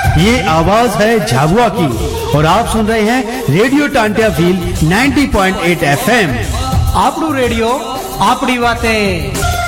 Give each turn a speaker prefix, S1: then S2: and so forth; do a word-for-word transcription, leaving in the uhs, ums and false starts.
S1: ये आवाज है झाबुआ की और आप सुन रहे हैं रेडियो टांटिया फील नब्बे पॉइंट आठ एफएम।
S2: आपड़ू रेडियो आपड़ी बातें।